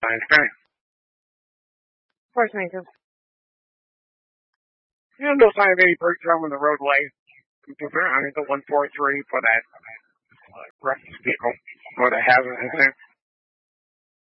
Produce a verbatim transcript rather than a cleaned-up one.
Okay. Of course, thank you. You know, no sign of any breakdown on the roadway. I mean, the one four three for that uh, refuse vehicle or the hazard.